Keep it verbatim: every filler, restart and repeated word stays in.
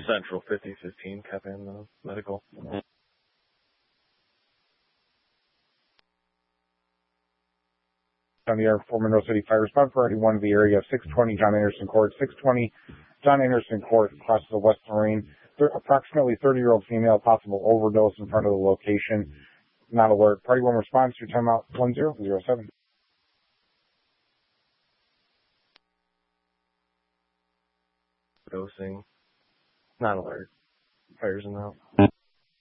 Central fifty fifteen, Capan uh, Medical. On the air for Monroe City Fire Response Priority one to the area of six twenty John Anderson Court. six twenty John Anderson Court, across the West Marine. Th- approximately thirty-year-old female, possible overdose in front of the location. Not alert. Party one response. Your timeout one zero zero seven. Dosing. Not alert. Fire's in out.